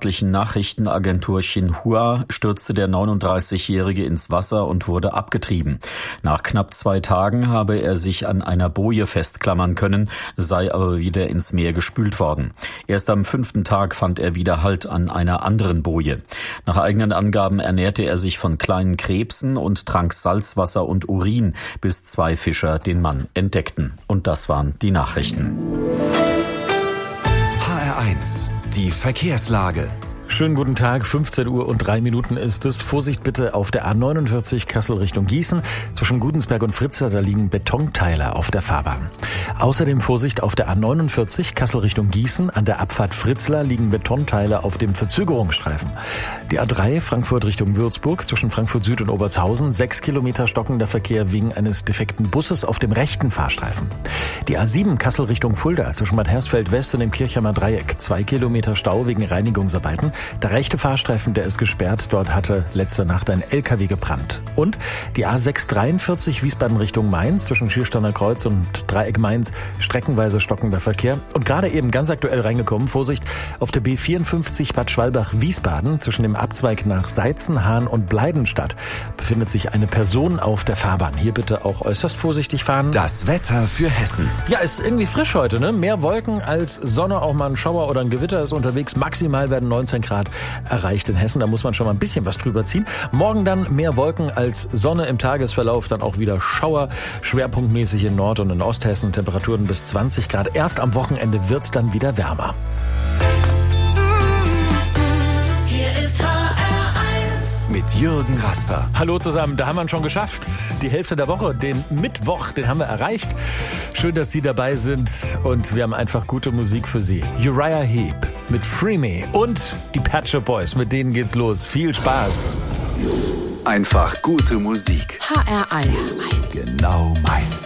staatlichen Nachrichtenagentur Xinhua stürzte der 39-Jährige ins Wasser und wurde abgetrieben. Nach knapp 2 Tagen habe er sich an einer Boje festklammern können, sei aber wieder ins Meer gespült worden. Erst am 5. Tag fand er wieder Halt an einer anderen Boje. Nach eigenen Angaben ernährte er sich von kleinen Krebsen und trank Salzwasser und Urin, bis 2 Fischer den Mann entdeckten. Und das waren die Nachrichten. HR1, die Verkehrslage. Schönen guten Tag, 15:03 ist es. Vorsicht bitte auf der A49 Kassel Richtung Gießen. Zwischen Gudensberg und Fritzlar, da liegen Betonteile auf der Fahrbahn. Außerdem Vorsicht auf der A49 Kassel Richtung Gießen. An der Abfahrt Fritzlar liegen Betonteile auf dem Verzögerungsstreifen. Die A3 Frankfurt Richtung Würzburg zwischen Frankfurt Süd und Obertshausen. 6 Kilometer stockender Verkehr wegen eines defekten Busses auf dem rechten Fahrstreifen. Die A7 Kassel Richtung Fulda zwischen Bad Hersfeld West und dem Kirchheimer Dreieck. 2 Kilometer Stau wegen Reinigungsarbeiten. Der rechte Fahrstreifen, der ist gesperrt. Dort hatte letzte Nacht ein LKW gebrannt. Und die A643 Wiesbaden Richtung Mainz zwischen Schiersteiner Kreuz und Dreieck Mainz. Streckenweise stockender Verkehr. Und gerade eben ganz aktuell reingekommen, Vorsicht auf der B54 Bad Schwalbach-Wiesbaden zwischen dem Abzweig nach Seizen, Hahn und Bleidenstadt befindet sich eine Person auf der Fahrbahn. Hier bitte auch äußerst vorsichtig fahren. Das Wetter für Hessen. Ja, ist irgendwie frisch heute, ne? Mehr Wolken als Sonne, auch mal ein Schauer oder ein Gewitter ist unterwegs. Maximal werden 19 Grad erreicht in Hessen. Da muss man schon mal ein bisschen was drüber ziehen. Morgen dann mehr Wolken als Sonne, im Tagesverlauf dann auch wieder Schauer. Schwerpunktmäßig in Nord- und in Osthessen. Temperaturen bis 20 Grad. Erst am Wochenende wird's dann wieder wärmer. Hier ist HR1 mit Jürgen Rasper. Hallo zusammen, da haben wir ihn schon geschafft. Die Hälfte der Woche, den Mittwoch, den haben wir erreicht. Schön, dass Sie dabei sind und wir haben einfach gute Musik für Sie. Uriah Heep mit Free Me und die Pet Shop Boys, mit denen geht's los. Viel Spaß. Einfach gute Musik. HR1 Genau meins.